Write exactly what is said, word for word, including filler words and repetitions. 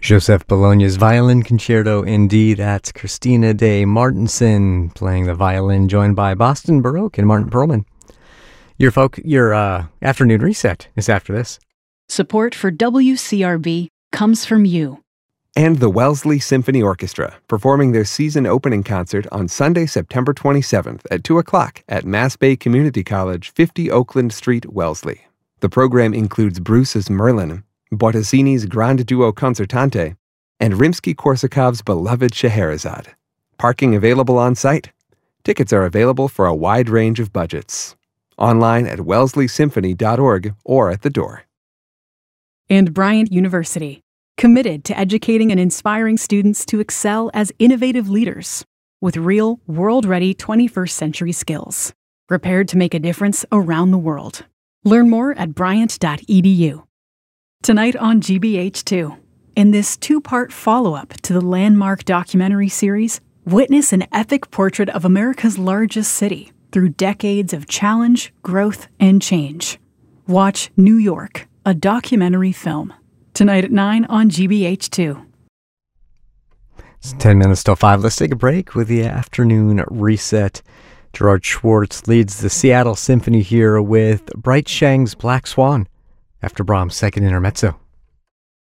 Joseph Bologna's Violin Concerto in D. That's Christina de Martenson playing the violin, joined by Boston Baroque and Martin Perlman. Your folk, your uh, afternoon reset is after this. Support for W C R B comes from you. And the Wellesley Symphony Orchestra, performing their season opening concert on Sunday, September twenty-seventh at two o'clock at Mass Bay Community College, fifty Oakland Street, Wellesley. The program includes Bruce's Merlin, Bottesini's Grande Duo Concertante, and Rimsky-Korsakov's beloved Scheherazade. Parking available on site. Tickets are available for a wide range of budgets. Online at wellesley symphony dot org or at the door. And Bryant University, committed to educating and inspiring students to excel as innovative leaders with real, world-ready twenty-first century skills, prepared to make a difference around the world. Learn more at bryant dot e d u. Tonight on G B H two, in this two-part follow-up to the landmark documentary series, witness an epic portrait of America's largest city through decades of challenge, growth, and change. Watch New York, a documentary film. Tonight at nine on G B H two. It's ten minutes till five. Let's take a break with the afternoon reset. Gerard Schwartz leads the Seattle Symphony here with Bright Shang's Black Swan after Brahms' second intermezzo.